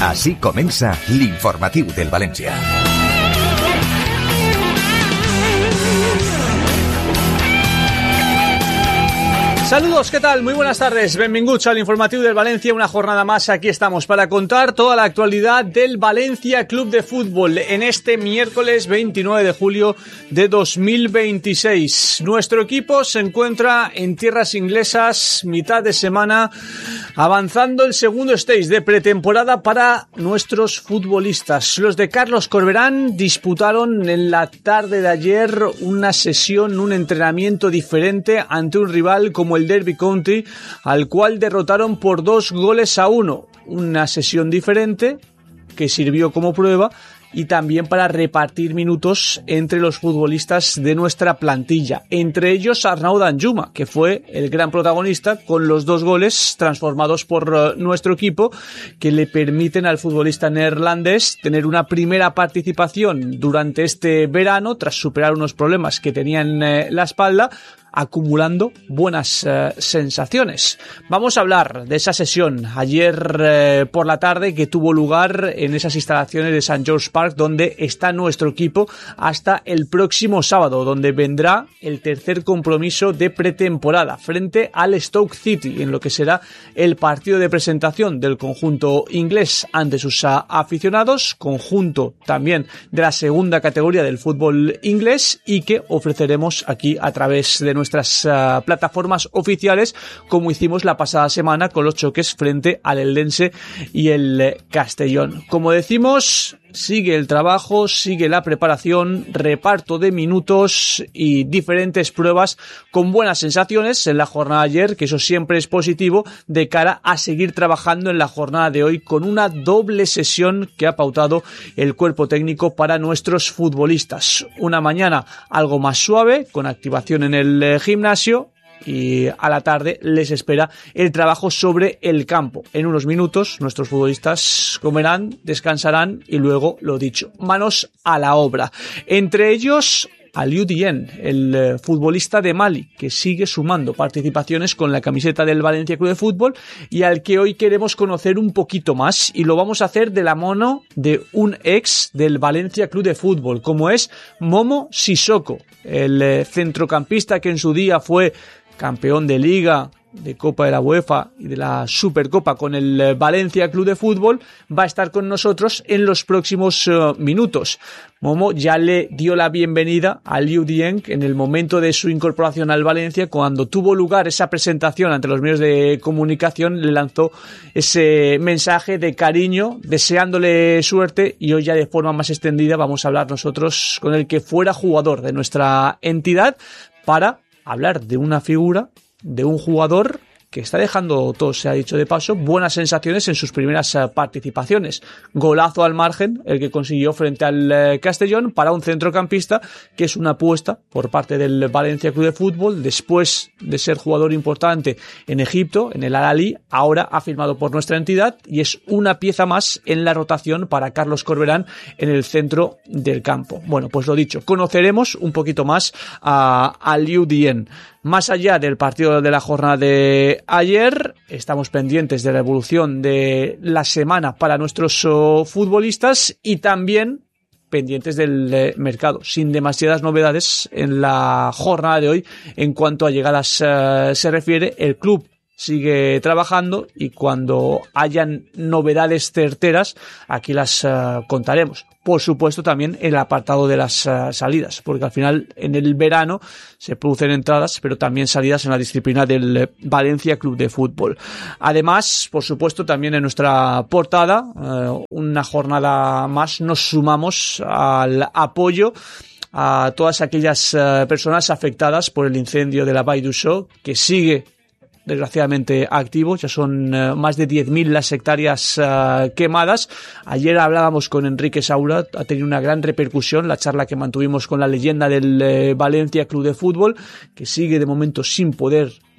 Així comença l'informatiu del València. Saludos, ¿qué tal? Muy buenas tardes, benvinguts al informatiu del Valencia, una jornada más, aquí estamos para contar toda la actualidad del Valencia Club de Fútbol en este miércoles 29 de julio de 2026. Nuestro equipo se encuentra en tierras inglesas, mitad de semana, avanzando el segundo stage de pretemporada para nuestros futbolistas. Los de Carlos Corberán disputaron en la tarde de ayer una sesión, un entrenamiento diferente ante un rival como el Derby County, al cual derrotaron por 2-1. Una sesión diferente que sirvió como prueba y también para repartir minutos entre los futbolistas de nuestra plantilla, entre ellos Arnaud Danjuma, que fue el gran protagonista con los 2 goles transformados por nuestro equipo, que le permiten al futbolista neerlandés tener una primera participación durante este verano tras superar unos problemas que tenía en la espalda, acumulando buenas sensaciones. Vamos a hablar de esa sesión ayer por la tarde que tuvo lugar en esas instalaciones de St. George Park, donde está nuestro equipo hasta el próximo sábado, donde vendrá el tercer compromiso de pretemporada frente al Stoke City, en lo que será el partido de presentación del conjunto inglés ante sus aficionados, conjunto también de la segunda categoría del fútbol inglés y que ofreceremos aquí a través de nuestras plataformas oficiales, como hicimos la pasada semana con los choques frente al Eldense y el Castellón. Como decimos, sigue el trabajo, sigue la preparación, reparto de minutos y diferentes pruebas con buenas sensaciones en la jornada de ayer, que eso siempre es positivo de cara a seguir trabajando en la jornada de hoy con una doble sesión que ha pautado el cuerpo técnico para nuestros futbolistas. Una mañana algo más suave, con activación en el gimnasio, y a la tarde les espera el trabajo sobre el campo. En unos minutos nuestros futbolistas comerán, descansarán y luego, lo dicho, manos a la obra. Entre ellos Aliou Dieng, el futbolista de Mali, que sigue sumando participaciones con la camiseta del Valencia Club de Fútbol y al que hoy queremos conocer un poquito más, y lo vamos a hacer de la mano de un ex del Valencia Club de Fútbol, como es Momo Sissoko, el centrocampista que en su día fue campeón de Liga, de Copa de la UEFA y de la Supercopa con el Valencia Club de Fútbol. Va a estar con nosotros en los próximos minutos. Momo ya le dio la bienvenida a Aliou Dieng en el momento de su incorporación al Valencia, cuando tuvo lugar esa presentación ante los medios de comunicación. Le lanzó ese mensaje de cariño, deseándole suerte, y hoy ya de forma más extendida vamos a hablar nosotros con el que fuera jugador de nuestra entidad para hablar de una figura, de un jugador que está dejando, todo se ha dicho de paso, buenas sensaciones en sus primeras participaciones. Golazo al margen, el que consiguió frente al Castellón, para un centrocampista que es una apuesta por parte del Valencia Club de Fútbol. Después de ser jugador importante en Egipto, en el Al-Ahly, ahora ha firmado por nuestra entidad y es una pieza más en la rotación para Carlos Corberán en el centro del campo. Bueno, pues lo dicho, conoceremos un poquito más a Aliou Dieng. Más allá del partido de la jornada de ayer, estamos pendientes de la evolución de la semana para nuestros futbolistas y también pendientes del mercado, sin demasiadas novedades en la jornada de hoy en cuanto a llegadas se refiere. El club sigue trabajando y cuando hayan novedades certeras aquí las contaremos. Por supuesto también en el apartado de las salidas, porque al final en el verano se producen entradas, pero también salidas en la disciplina del Valencia Club de Fútbol. Además, por supuesto, también en nuestra portada, una jornada más, nos sumamos al apoyo a todas aquellas personas afectadas por el incendio de la Vall d'Uixó, que sigue desgraciadamente activo. Ya son más de 10.000 las hectáreas quemadas. Ayer hablábamos con Enrique Saura, ha tenido una gran repercusión la charla que mantuvimos con la leyenda del Valencia Club de Fútbol, que sigue de momento sin poder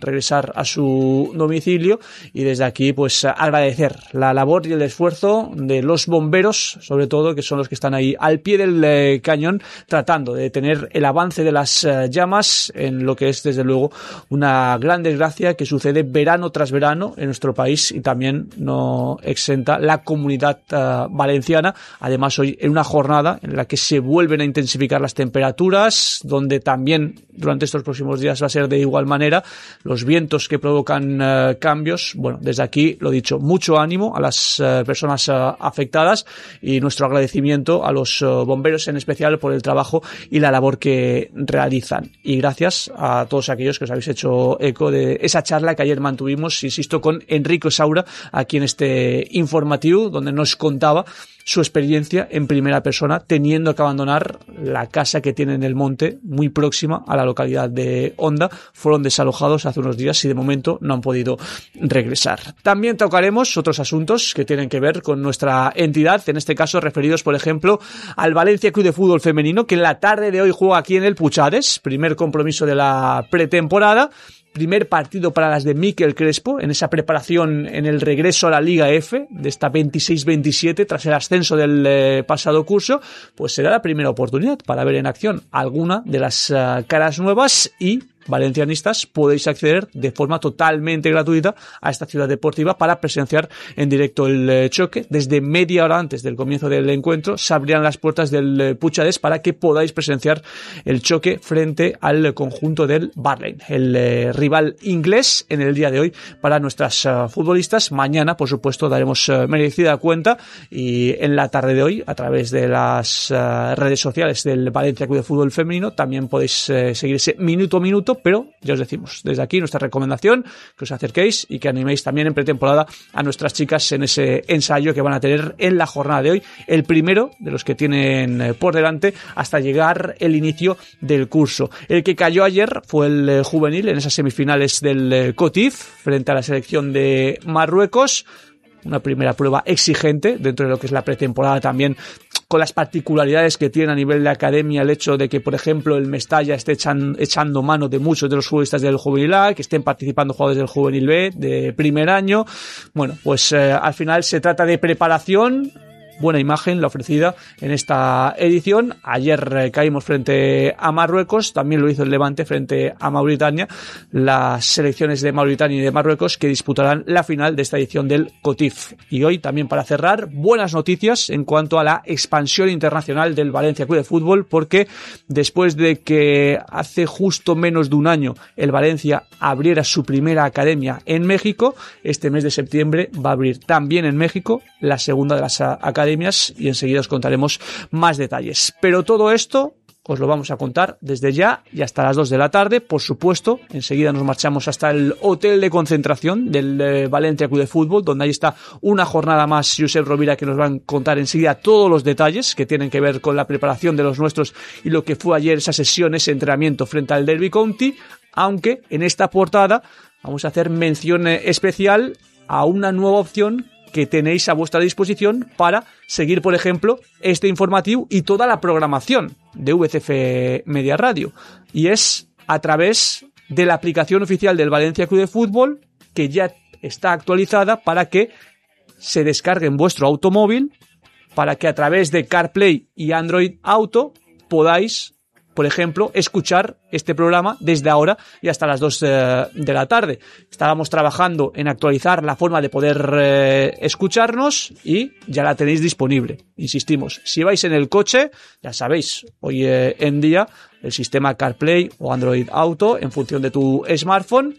regresar a su domicilio, y desde aquí pues agradecer la labor y el esfuerzo de los bomberos, sobre todo, que son los que están ahí al pie del cañón tratando de detener el avance de las llamas en lo que es desde luego una gran desgracia que sucede verano tras verano en nuestro país, y también no exenta la comunidad valenciana. Además, hoy en una jornada en la que se vuelven a intensificar las temperaturas, donde también durante estos próximos días va a ser de igual manera, los vientos que provocan cambios. Bueno, desde aquí, lo dicho, mucho ánimo a las personas afectadas, y nuestro agradecimiento a los bomberos en especial por el trabajo y la labor que realizan. Y gracias a todos aquellos que os habéis hecho eco de esa charla que ayer mantuvimos, insisto, con Enrico Saura, aquí en este informativo, donde nos contaba su experiencia en primera persona, teniendo que abandonar la casa que tiene en el monte, muy próxima a la localidad de Onda. Fueron desalojados hace unos días y de momento no han podido regresar. También tocaremos otros asuntos que tienen que ver con nuestra entidad, en este caso referidos, por ejemplo, al Valencia Club de Fútbol Femenino, que en la tarde de hoy juega aquí en el Puchades, primer compromiso de la pretemporada. Primer partido para las de Miquel Crespo en esa preparación en el regreso a la Liga F de esta 26-27 tras el ascenso del pasado curso. Pues será la primera oportunidad para ver en acción alguna de las caras nuevas, y valencianistas podéis acceder de forma totalmente gratuita a esta ciudad deportiva para presenciar en directo el choque. Desde media hora antes del comienzo del encuentro se abrirán las puertas del Puchades para que podáis presenciar el choque frente al conjunto del Barley, el rival inglés en el día de hoy para nuestras futbolistas. Mañana, por supuesto, daremos merecida cuenta, y en la tarde de hoy, a través de las redes sociales del Valencia Club de Fútbol Femenino, también podéis seguir ese minuto a minuto. Pero ya os decimos, desde aquí nuestra recomendación, que os acerquéis y que animéis también en pretemporada a nuestras chicas en ese ensayo que van a tener en la jornada de hoy, el primero de los que tienen por delante hasta llegar el inicio del curso. El que cayó ayer fue el juvenil en esas semifinales del COTIF frente a la selección de Marruecos. Una primera prueba exigente dentro de lo que es la pretemporada, también con las particularidades que tiene a nivel de academia el hecho de que, por ejemplo, el Mestalla esté echando mano de muchos de los futbolistas del Juvenil A, que estén participando jugadores del Juvenil B de primer año. Bueno, pues al final se trata de preparación. Buena imagen la ofrecida en esta edición. Ayer caímos frente a Marruecos, también lo hizo el Levante frente a Mauritania, las selecciones de Mauritania y de Marruecos que disputarán la final de esta edición del COTIF. Y hoy también, para cerrar, buenas noticias en cuanto a la expansión internacional del Valencia Club de Fútbol, porque después de que hace justo menos de un año el Valencia abriera su primera academia en México, este mes de septiembre va a abrir también en México la segunda de las academias, y enseguida os contaremos más detalles. Pero todo esto os lo vamos a contar desde ya y hasta las 2 de la tarde. Por supuesto, enseguida nos marchamos hasta el hotel de concentración del Valencia Club de Fútbol, donde ahí está una jornada más Josep Rovira, que nos van a contar enseguida todos los detalles que tienen que ver con la preparación de los nuestros y lo que fue ayer esa sesión, ese entrenamiento frente al Derby County. Aunque en esta portada vamos a hacer mención especial a una nueva opción que tenéis a vuestra disposición para seguir, por ejemplo, este informativo y toda la programación de VCF Media Radio. Y es a través de la aplicación oficial del Valencia Club de Fútbol, que ya está actualizada para que se descargue en vuestro automóvil, para que a través de CarPlay y Android Auto podáis, por ejemplo, escuchar este programa desde ahora y hasta las 2 de la tarde. Estábamos trabajando en actualizar la forma de poder escucharnos y ya la tenéis disponible. Insistimos, si vais en el coche, ya sabéis, hoy en día el sistema CarPlay o Android Auto, en función de tu smartphone,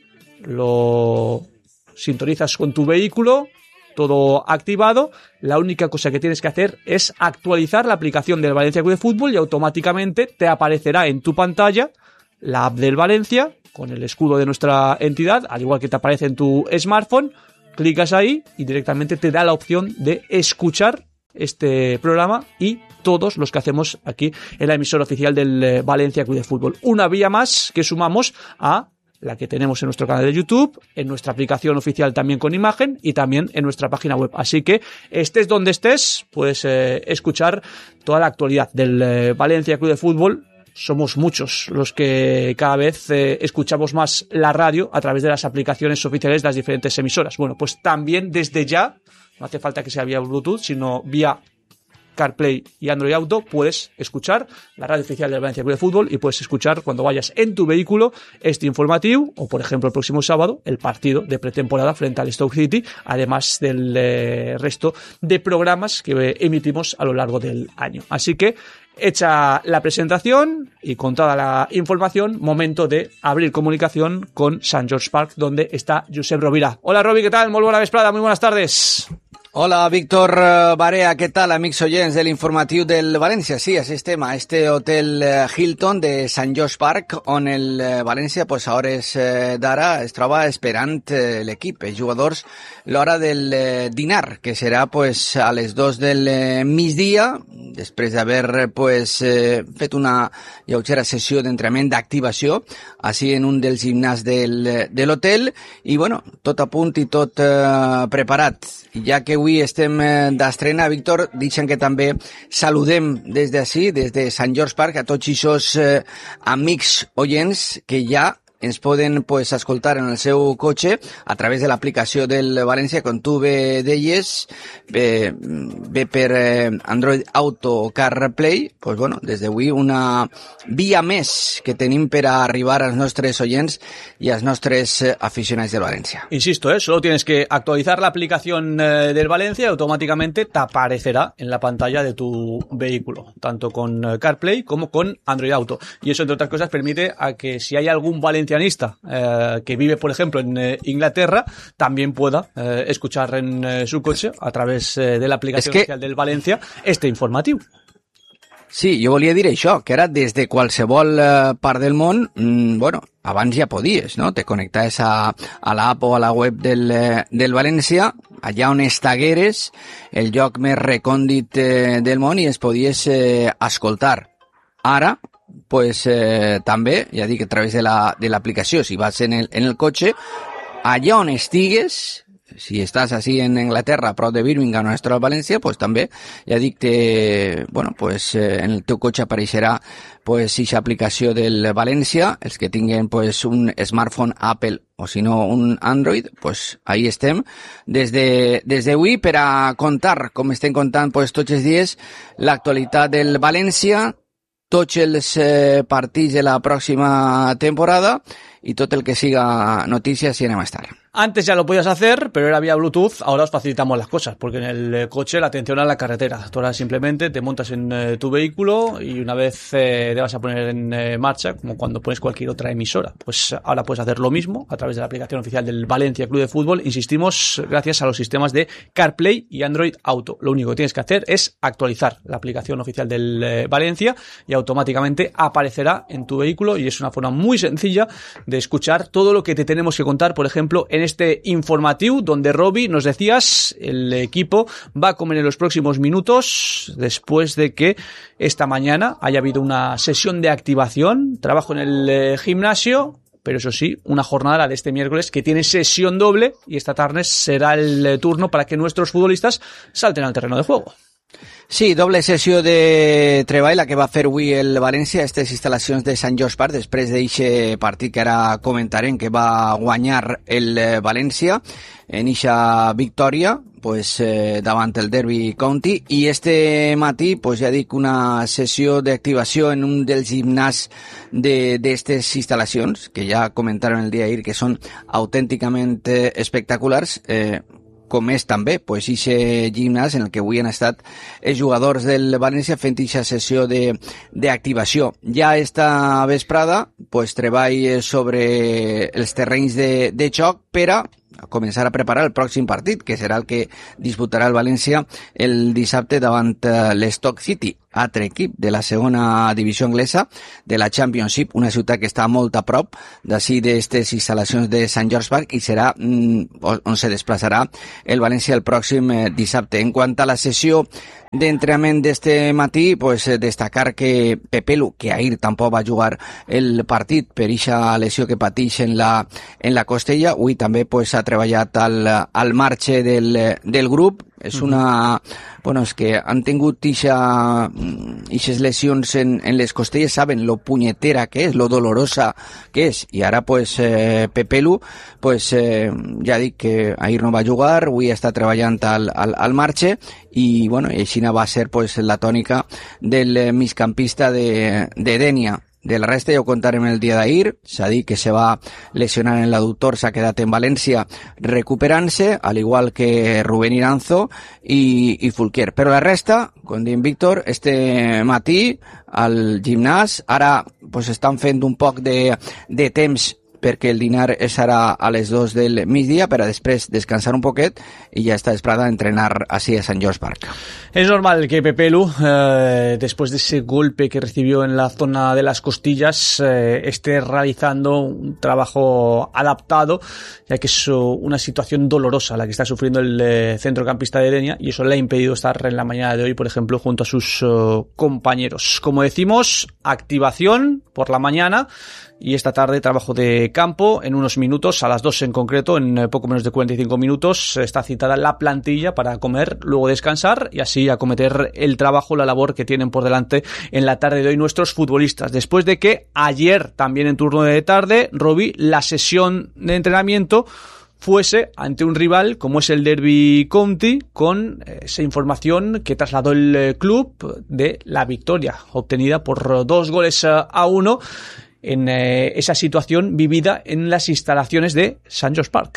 lo sintonizas con tu vehículo, todo activado. La única cosa que tienes que hacer es actualizar la aplicación del Valencia Club de Fútbol y automáticamente te aparecerá en tu pantalla la app del Valencia con el escudo de nuestra entidad, al igual que te aparece en tu smartphone. Clicas ahí y directamente te da la opción de escuchar este programa y todos los que hacemos aquí en la emisora oficial del Valencia Club de Fútbol. Una vía más que sumamos a la que tenemos en nuestro canal de YouTube, en nuestra aplicación oficial también con imagen y también en nuestra página web. Así que estés donde estés, puedes escuchar toda la actualidad del Valencia Club de Fútbol somos muchos los que cada vez escuchamos más la radio a través de las aplicaciones oficiales de las diferentes emisoras. Bueno, pues también desde ya, no hace falta que sea vía Bluetooth, sino vía CarPlay y Android Auto, puedes escuchar la radio oficial del Valencia Club de Fútbol y puedes escuchar cuando vayas en tu vehículo este informativo o, por ejemplo, el próximo sábado, el partido de pretemporada frente al Stoke City, además del resto de programas que emitimos a lo largo del año. Así que, hecha la presentación y con toda la información, momento de abrir comunicación con Sant George Park, donde está Josep Rovira. Hola, Robi, ¿qué tal? Muy buena vesprada, muy buenas tardes. Hola, Víctor Barea, què tal, amics oients de l'informatiu del València? Sí, així estem a este hotel Hilton de Sant George Park, on el València, pues, a hores d'ara es troba esperant l'equip, els jugadors, l'hora del dinar, que serà, pues, a les 2 del migdia, després d'haver, pues, fet una lleugera sessió d'entrenament d'activació, així en un dels gimnàs de l'hotel, i, bueno, tot a punt i tot preparat. Ja que avui estem d'estrena, Víctor, deixen que també saludem des d'ací, des de Sant George Park, a tots aquests amics oients que ja ens poden, pues, escoltar en el seu cotxe a través de l'aplicació del València, com tu bé deies, bé per Android Auto o CarPlay, pues, bueno, des d'avui una via més que tenim per a arribar als nostres oients y a los nuestros aficionados del Valencia. Insisto, solo tienes que actualizar la aplicación del Valencia y automáticamente te aparecerá en la pantalla de tu vehículo, tanto con CarPlay como con Android Auto. Y eso, entre otras cosas, permite a que si hay algún valencianista que vive, por ejemplo, en Inglaterra, también pueda escuchar en su coche a través de la aplicación oficial del Valencia este informatiu. Sí, jo volia dir això, que ara des de qualsevol part del món, bueno, abans ja podies, no? Te connectaves a l'app o a la web del València, allà on estigueres, el lloc més recòndit del món, i es podies escoltar. Ara, pues també, ja dic, a través de l'aplicació, si vas en el cotxe, allà on estigues, si estàs així en Anglaterra, a prop de Birmingham, on es troba València, pues també, ja dic que, bueno, pues en el teu cotxe apareixerà pues ixa aplicació del València, els que tinguen pues un smartphone Apple o si no un Android, pues ahí estem des d'avui per a contar, com estem contant pues tots els dies, l'actualitat del València, tots els partits de la pròxima temporada y tot el que siga noticias y anem a estar. Antes ya lo podías hacer, pero era vía Bluetooth, ahora os facilitamos las cosas, porque en el coche la atención a la carretera. Tú ahora simplemente te montas en tu vehículo y una vez te vas a poner en marcha, como cuando pones cualquier otra emisora. Pues ahora puedes hacer lo mismo a través de la aplicación oficial del Valencia Club de Fútbol. Insistimos, gracias a los sistemas de CarPlay y Android Auto. Lo único que tienes que hacer es actualizar la aplicación oficial del Valencia y automáticamente aparecerá en tu vehículo, y es una forma muy sencilla de escuchar todo lo que te tenemos que contar, por ejemplo, en este informatiu, donde Robi, nos decías, el equipo va a comer en los próximos minutos después de que esta mañana haya habido una sesión de activación, trabajo en el gimnasio, pero eso sí, una jornada de este miércoles que tiene sesión doble, y esta tarde será el turno para que nuestros futbolistas salten al terreno de juego. Sí, doble sessió de treball la que va fer avui el València a aquestes instal·lacions de Sant George Park, després d'aquest partit que ara comentarem, que va guanyar el València en eixa victòria pues, davant el Derby County, i este matí, pues, ja dic, una sessió d'activació en un dels gimnàs d'aquestes instal·lacions, que ja comentaron el dia d'ahir, que són autènticament espectaculars, com és també pues, ixe gimnàs en el que avui han estat els jugadors del València fent ixa sessió d'activació. Ja esta vesprada pues, treball sobre els terrenys de xoc per a començar a preparar el pròxim partit, que serà el que disputarà el València el dissabte davant l'Stoke City, altre equip de la segona divisió anglesa de la Championship, una ciutat que està molt a prop d'ací d'aquestes instal·lacions de Sant George Park, i serà on se desplaçarà el València el pròxim dissabte. En quant a la sessió d'entrenament d'este matí, pues destacar que Pepelu, que ahir tampoc va jugar el partit per ixa lesió que pateix en la costella, avui també pues, ha treballat al marge del grup, És una... Bueno, és que han tingut ixes lesions en les costelles, saben lo punyetera que és, lo dolorosa que és, i ara pues Pepelu, pues ja dic que ahir no va jugar, avui està treballant al marge, i bueno, així va ser pues la tònica del migcampista de Dénia. De la resta ja ho contarem el dia d'ahir. S'ha dit que se va lesionar en l'adductor, s'ha quedat en València recuperant-se, al igual que Rubén Iranzo i Fulquier. Però la resta, com diu Víctor, este matí al gimnàs, ara pues, estan fent un poc de temps perquè el dinar serà a les 2 del migdia per a després descansar un poquet i ja està esperada a entrenar así a St. George Park. Es normal que Pepelu, después de ese golpe que recibió en la zona de las costillas, esté realizando un trabajo adaptado, ya que es una situación dolorosa la que está sufriendo el centrocampista de Dénia, y eso le ha impedido estar en la mañana de hoy, por ejemplo, junto a sus compañeros. Como decimos, activación por la mañana, y esta tarde trabajo de campo. En unos minutos, a las 2 en concreto, en poco menos de 45 minutos, está citada la plantilla para comer, luego descansar y así acometer el trabajo, la labor que tienen por delante en la tarde de hoy nuestros futbolistas. Después de que ayer, también en turno de tarde, Robi, la sesión de entrenamiento fuese ante un rival como es el Derby County, con esa información que trasladó el club de la victoria obtenida por 2-1 en esa situación vivida en las instalaciones de St. George Park.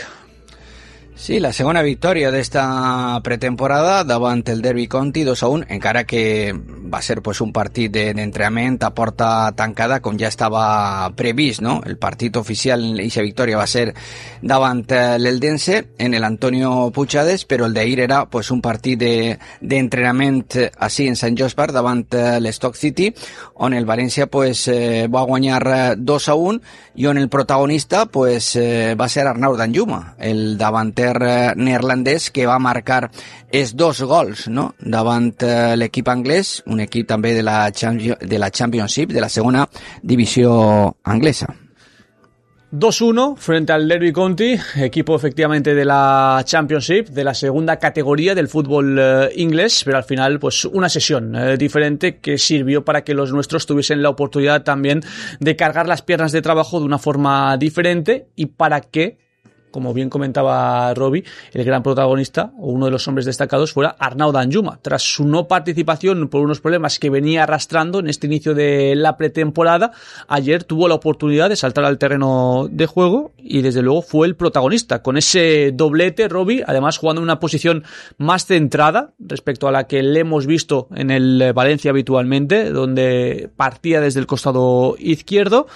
Sí, la segona victòria d'esta pretemporada davant el Derby County 2-1, encara que va ser pues, un partit d'entrenament a porta tancada com ja estava previst, no? El partit oficial en aquesta victòria va ser davant l'Eldense en el Antonio Puigades, però el d'ahir era pues, un partit d'entrenament així en St. George Park davant l'Stoke City, on el València pues, va guanyar 2-1 i on el protagonista pues, va ser Arnau Danjuma, el davanter neerlandès que va marcar els 2 gols, no? Davant l'equip anglès, un equip també de la Championship, de la segona divisió anglesa. 2-1 frente al Derby County, equipo efectivamente de la Championship, de la segunda categoría del fútbol inglés, pero al final pues una sesión diferente que sirvió para que los nuestros tuviesen la oportunidad también de cargar las piernas de trabajo de una forma diferente y para que, como bien comentaba Robi, el gran protagonista o uno de los hombres destacados fuera Arnau Danjuma. Tras su no participación por unos problemas que venía arrastrando en este inicio de la pretemporada, ayer tuvo la oportunidad de saltar al terreno de juego y desde luego fue el protagonista con ese doblete, Robi, además jugando en una posición más centrada respecto a la que le hemos visto en el Valencia habitualmente, donde partía desde el costado izquierdo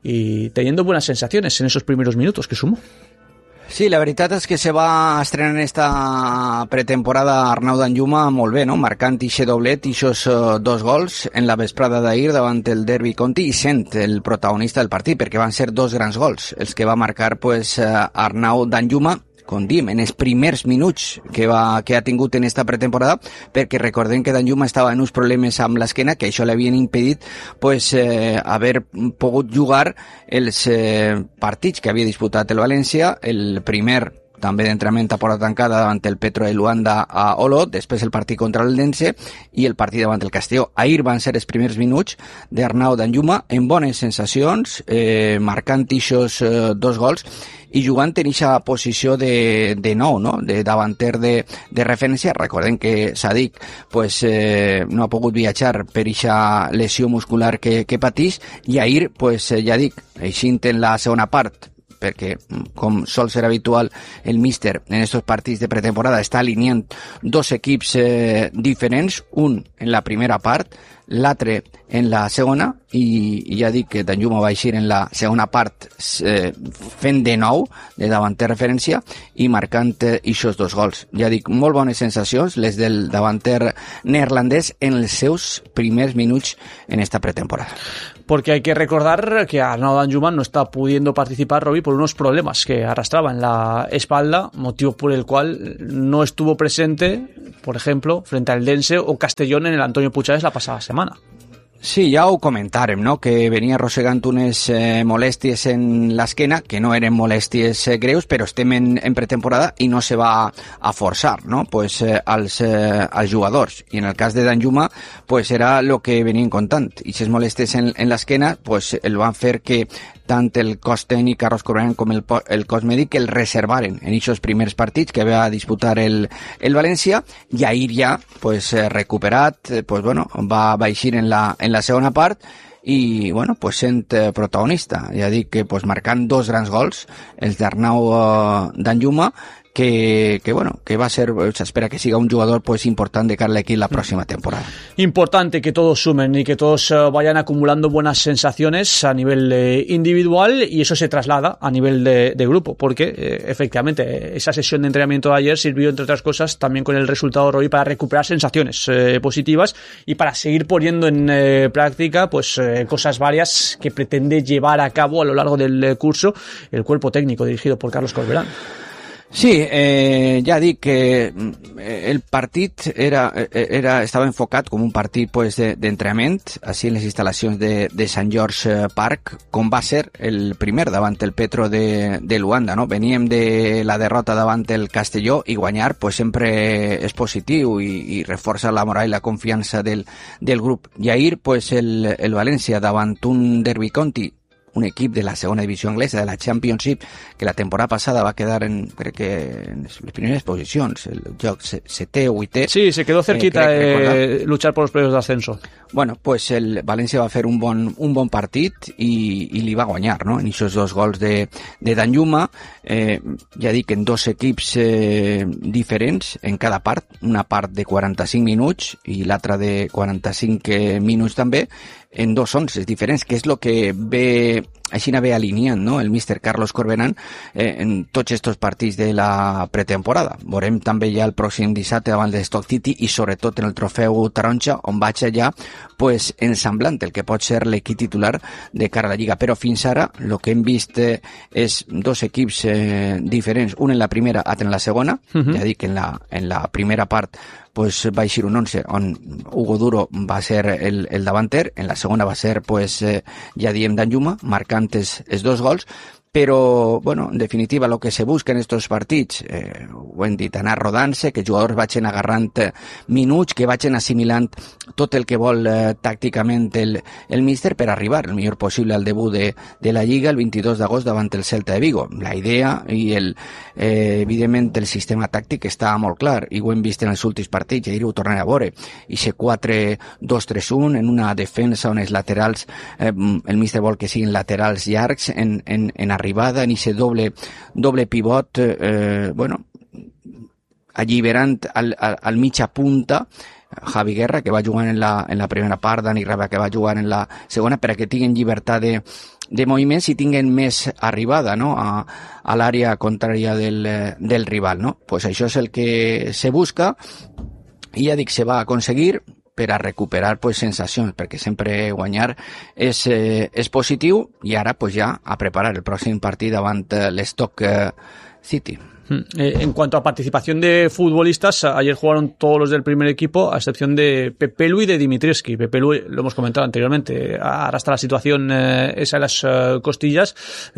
y teniendo buenas sensaciones en esos primeros minutos que sumó. Sí, la veritat és que se va estrenar en esta pretemporada Arnau Danjuma molt bé, no? Marcant ixe doblet i ixos 2 gols en la vesprada d'ahir davant el Derby County i sent el protagonista del partit, perquè van ser 2 grans gols els que va marcar pues, Arnau Danjuma, com diem, en els primers minuts que ha tingut en esta pretemporada, perquè recordem que Danjuma estava en uns problemes amb l'esquena, que això l'havien impedit pues, haver pogut jugar els partits que havia disputat el València, el primer també d'entrenament a porta tancada davant el Petro de Luanda a Olot, després el partit contra l'Eldense i el partit davant el Castelló. Ahir van ser els primers minuts d'Arnau Danjuma en bones sensacions, marcant ixos 2 gols i jugant en aquesta posició de nou, no? De davanter de referència. Recordem que Sadik pues, no ha pogut viatjar per aquesta lesió muscular que patís i ahir, pues, ja dic, eixint en la segona part, perquè, com sol ser habitual, el míster en estos partits de pretemporada està alineant 2 equips diferents, un en la primera part, l'altre en la segona, i ja dic que Danjuma va eixir en la segona part fent de nou, de davanter referència, i marcant ixos 2 gols. Ja dic, molt bones sensacions, les del davanter neerlandès en els seus primers minuts en esta pretemporada. Porque hay que recordar que Arnau Danjuma no está pudiendo participar, Robi, por unos problemas que arrastraba en la espalda, motivo por el cual no estuvo presente, por ejemplo, frente al Eldense o Castellón en el Antonio Puigades la pasada semana. Sí, ja ho comentàrem, no?, que venia arrossegant unes molèsties en l'esquena, que no eren molèsties greus, però estem en pretemporada i no se va a forçar, no?, pues, als jugadors. I en el cas de Danjuma, pues, era el que venien contant. I aquestes molèsties en l'esquena, pues, el van fer que tant el cos tècnic Carlos Corberán com el cos mèdic el reservaren en aquests primers partits que va disputar el València, i ahir ja, pues, recuperat, pues, bueno, va eixir en la segona part i, bueno, pues, sent protagonista. Ja dic que, pues, marcant 2 grans gols, els d'Arnau Danjuma, que bueno, que va a ser, se espera que siga un jugador pues importante de cara al equipo la próxima temporada. Importante que todos sumen y que todos vayan acumulando buenas sensaciones a nivel individual, y eso se traslada a nivel de grupo, porque efectivamente esa sesión de entrenamiento de ayer sirvió, entre otras cosas, también con el resultado de Roy para recuperar sensaciones positivas y para seguir poniendo en práctica pues cosas varias que pretende llevar a cabo a lo largo del curso el cuerpo técnico dirigido por Carlos Corberán. Sí, ja dic que el partit estava enfocat com un partit pues, d'entrenament, així en les instal·lacions de Sant George Park, com va ser el primer davant el Petro de Luanda, no? Veníem de la derrota davant el Castelló i guanyar pues, sempre és positiu i reforça la moral i la confiança del grup. I ahir pues, el València davant un Derby County, un equip de la segona divisió anglesa, de la Championship, que la temporada passada va quedar crec que en les primeres posicions, el joc 7è o 8è. Sí, se quedó cerquita luchar por los playoffs de ascenso. Bueno, pues el València va fer un bon partit i li va guanyar, no?, en aquests 2 gols de Danjuma, ja dic, en 2 equips diferents en cada part, una part de 45 minuts i l'altra de 45 minuts també, en 2 11 diferents, que és el que ve així ve alineant, no?, el míster Carlos Corberán en tots estos partits de la pretemporada. Veurem també ja el pròxim dissabte davant de Stoke City i sobretot en el trofeu taronja, on vaig allà pues, ensamblant el que pot ser l'equip titular de cara a la Lliga. Però fins ara el que hem vist és 2 equips diferents, un en la primera, altre en la segona. Ja dic, en la primera part pues va eixir un 11 on Hugo Duro va ser el davanter, en la segona va ser pues ja diem Danjuma marcant els 2 gols, però, bueno, en definitiva, el que se busca en estos partits, ho hem dit, anar rodant-se, que els jugadors vagin agarrant minuts, que vagin assimilant tot el que vol tàcticament el míster per arribar el millor possible al debut de la Lliga el 22 d'agost davant el Celta de Vigo. La idea i evidentment el sistema tàctic està molt clar i ho hem vist en els últims partits, i ahir ho tornaré a veure, i ser 4-2-3-1 en una defensa on els laterals, el míster vol que siguin laterals llargs en arribada, en ese doble pivot, bueno, alliberant al mitja punta Javi Guerra, que va jugar en la primera part, Dani Raba, que va jugar en la segona, per a que tinguin llibertat de moviments i tinguin més arribada, no?, a l'àrea contrària del rival, no? Pues això és el que se busca i ja dic, se va aconseguir per a recuperar pues, sensacions, perquè sempre guanyar és positiu, i ara pues, ja a preparar el pròxim partit davant l'Stoke City. En cuanto a participación de futbolistas, ayer jugaron todos los del primer equipo, a excepción de Pepelu y de Dimitrievski. Pepelu, lo hemos comentado anteriormente, arrastra la situación esa de las costillas,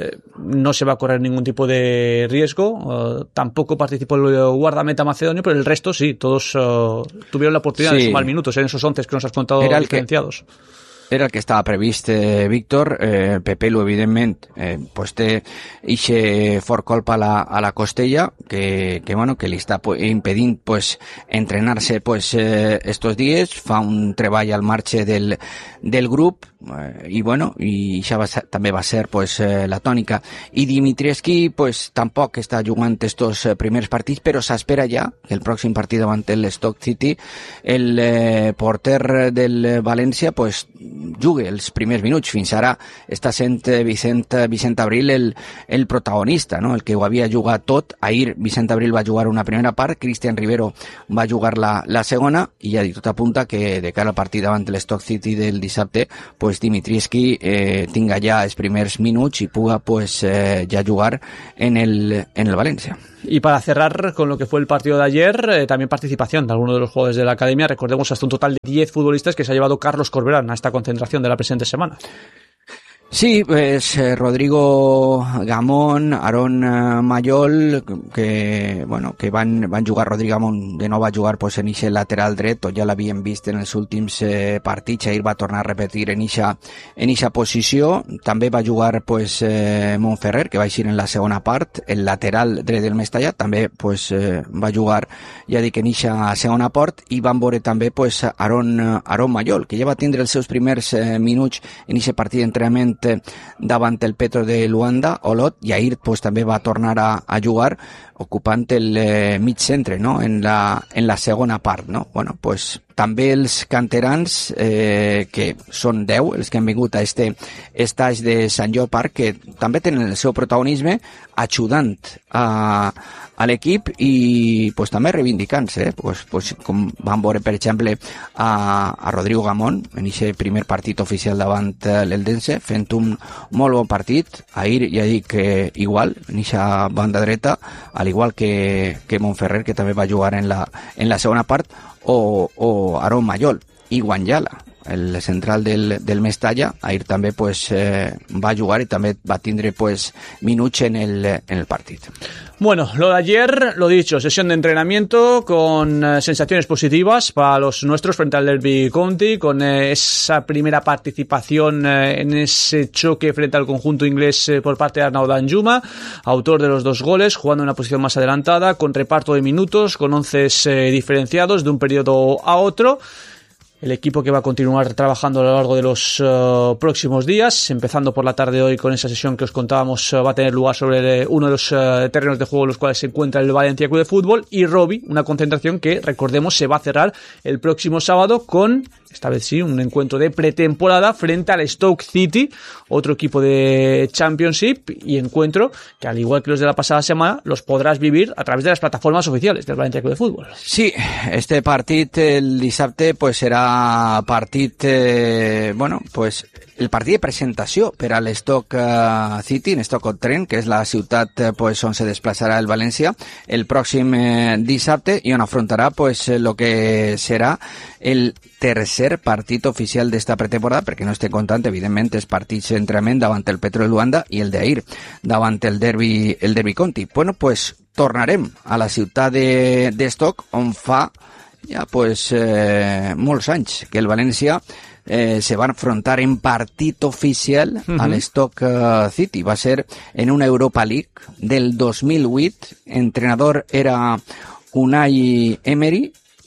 no se va a correr ningún tipo de riesgo, tampoco participó el guardameta macedonio, pero el resto sí, todos tuvieron la oportunidad de sumar minutos en esos 11 que nos has contado diferenciados. Era el que estava previst, Víctor. Pepelu, evidentment, pues té ixe fort colp a la costella que bueno, que li està impedint pues, entrenar-se pues, estos dies. Fa un treball al marge del grup i bueno, i això també va ser pues, la tònica. I Dimitrievski pues, tampoc està jugant estos primers partits, però s'espera ja que el pròxim partit davant el Stoke City el porter del València pues, jugui els primers minuts. Fins ara està sent Vicent Abril el protagonista, no?, el que ho havia jugat tot. Ahir Vicent Abril va jugar una primera part, Cristian Rivero va jugar la segona, i ja dic, tot apunta que de cara al partit davant de l'Stoke City del dissabte pues, Dimitrievski tinga ja els primers minuts i puga pues, ja jugar en el València. Y para cerrar con lo que fue el partido de ayer, también participación de algunos de los jugadores de la academia. Recordemos hasta un total de 10 futbolistas que se ha llevado Carlos Corberán a esta concentración de la presente semana. Sí, pues Rodrigo Gamón, Aaron Mayol, que van jugar. Rodrigo Gamón de nou va jugar pues, en ixe lateral dret, ja l'havien vist en els últims partits, ahir va tornar a repetir en ixa posició. També va jugar pues, Montferrer, que va eixir en la segona part, el lateral dret del Mestalla, també pues, va jugar, ja dic, en ixa segona part, i van veure també pues, Aaron Mayol, que ja va tindre els seus primers minuts en ixe partit d'entrenament davant el Petro de Luanda, Olot, i ahir pues, també va tornar a jugar ocupant el mig centre, no? en la segona part. No? Bueno, pues, també els canterans, que són 10, els que han vingut a este estaix de Sant Jordi Park, que també tenen el seu protagonisme ajudant a l'equip i pues, també reivindicant-se, pues, com van veure per exemple a Rodrigo Gamón en aquest primer partit oficial davant l'Eldense, fent un molt bon partit. Ahir ja dic igual, en aquesta banda dreta, al igual que Montferrer, que també va jugar en la segona part, o Aaron Mayol i Guanyala, el central del Mestalla, ahir també pues, va jugar y també va tindre pues, minuts en el partit. Bueno, lo de ayer, lo dicho, sesión de entrenamiento con sensaciones positivas para los nuestros frente al Derby County, con esa primera participación en ese choque frente al conjunto inglés por parte de Arnaud Danjuma, autor de los 2 goles, jugando en una posición más adelantada, con reparto de minutos, con 11 diferenciados de un periodo a otro. El equipo que va a continuar trabajando a lo largo de los próximos días, empezando por la tarde de hoy con esa sesión que os contábamos, va a tener lugar sobre uno de los terrenos de juego en los cuales se encuentra el Valencia Club de Fútbol, y Robbie, una concentración que, recordemos, se va a cerrar el próximo sábado con, esta vez sí, un encuentro de pretemporada frente al Stoke City, otro equipo de Championship, y encuentro que, al igual que los de la pasada semana, los podrás vivir a través de las plataformas oficiales del Valencia Club de Fútbol. Sí, este partit el dissabte pues, serà partit, pues, el partit de presentació per a l'Stoke City, en Stoke-on-Trent, que és la ciutat pues, on se desplaçarà el València el pròxim dissabte, i on afrontarà pues, lo que serà el tercer partit oficial d'esta pretemporada, perquè no estem comptant, evidentment, els partits d'entrenament davant el Petro de Luanda i el d'ahir davant el Derby County. Bueno, pues tornarem a la ciutat de Stoke, on fa ja pues, molts anys que el València se va enfrontar en partit oficial a l'Stoke City. Va ser en una Europa League del 2008. Entrenador era Unai Emery,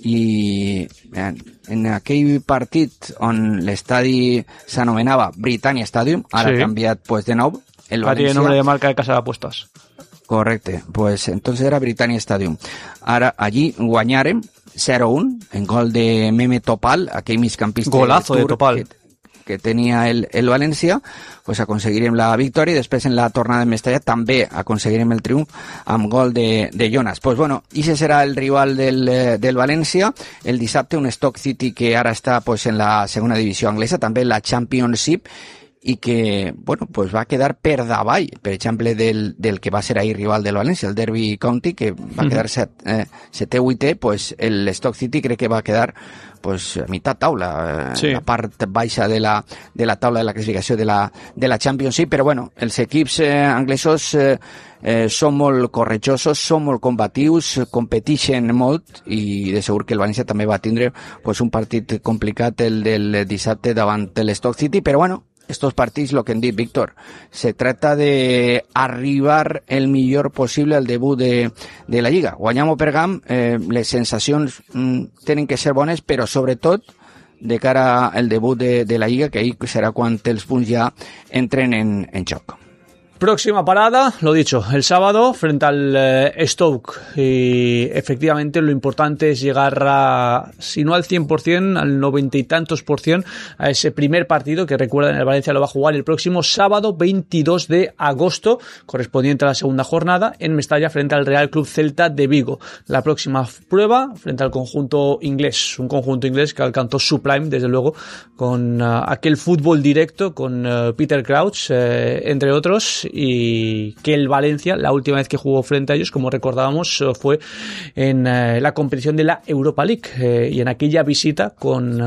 i en aquell partit on l'estadi s'anomenava Britannia Stadium, ara ha canviat pues, de nou, el València... Tiene nombre de marca de casa de apuestas. Correcte, pues entonces era Britannia Stadium. Ara allí guanyarem 0-1 en gol de Mehmet Topal, aquell migcampista golazo de Topal que tenia el València, pues aconseguirem la victòria, i després en la tornada de Mestalla també aconseguirem el triomf amb gol de Jonas. Pues bueno, ese serà el rival del València el dissabte, un Stoke City que ara està pues, en la segona divisió anglesa, també en la Championship, i que bueno, pues va quedar per davall, per exemple, del que va ser ahir rival del València, el Derby County, que va quedar 7è-8è, pues el Stoke City crec que va quedar pues, a mitad taula, la part baixa de la taula de la classificació de la Championship, però bueno, els equips anglesos són molt corretjosos, són molt combatius, competeixen molt, i de segur que el València també va tindre pues, un partit complicat el del dissabte davant l'Stoke City, però bueno, estos partits, lo que hem dit, Víctor, se trata de arribar el millor possible al debut de la Lliga. Guanyam o perdam, les sensacions tenen que ser bones, però sobretot de cara al debut de la Lliga, que ahí serà quan els punts ja entren en joc. Próxima parada, lo dicho, el sábado frente al Stoke, y efectivamente lo importante es llegar a, si no al 100%, al 90 y tantos %, a ese primer partido que, recuerden, el Valencia lo va a jugar el próximo sábado 22 de agosto, correspondiente a la segunda jornada, en Mestalla frente al Real Club Celta de Vigo. La próxima prueba frente al conjunto inglés, un conjunto inglés que alcanzó su prime, desde luego, con aquel fútbol directo, con Peter Crouch, entre otros, y que el Valencia, la última vez que jugó frente a ellos, como recordábamos, fue en la competición de la Europa League, y en aquella visita con